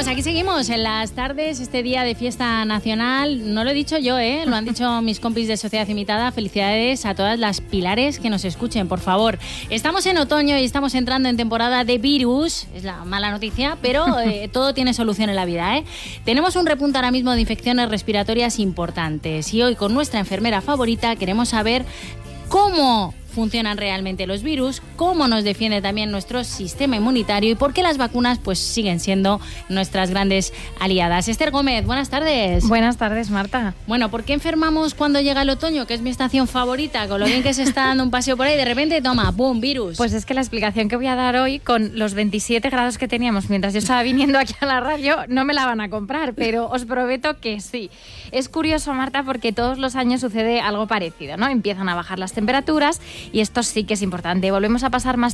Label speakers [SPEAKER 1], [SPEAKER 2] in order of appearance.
[SPEAKER 1] Aquí seguimos en las tardes, este día de fiesta nacional. No lo he dicho yo, lo han dicho mis compis de Sociedad Imitada. Felicidades a todas las pilares que nos escuchen, por favor. Estamos en otoño y estamos entrando en temporada de virus. Es la mala noticia, pero todo tiene solución en la vida, Tenemos un repunte ahora mismo de infecciones respiratorias importantes y hoy con nuestra enfermera favorita queremos saber cómo funcionan realmente los virus, cómo nos defiende también nuestro sistema inmunitario y por qué las vacunas pues siguen siendo nuestras grandes aliadas. Esther Gómez, buenas tardes.
[SPEAKER 2] Buenas tardes, Marta.
[SPEAKER 1] Bueno, ¿por qué enfermamos cuando llega el otoño, que es mi estación favorita, con lo bien que se está dando un paseo por ahí, de repente, toma, ¡boom!, virus?
[SPEAKER 2] Pues es que la explicación que voy a dar hoy, con los 27 grados que teníamos mientras yo estaba viniendo aquí a la radio, no me la van a comprar, pero os prometo que sí. Es curioso, Marta, porque todos los años sucede algo parecido, ¿no? Empiezan a bajar las temperaturas y esto sí que es importante. Volvemos a pasar más